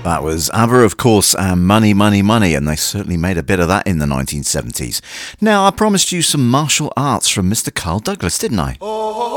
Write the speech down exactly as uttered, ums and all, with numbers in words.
That was ABBA, of course, and Money, Money, Money, and they certainly made a bit of that in the nineteen seventies. Now, I promised you some martial arts from Mister Carl Douglas, didn't I?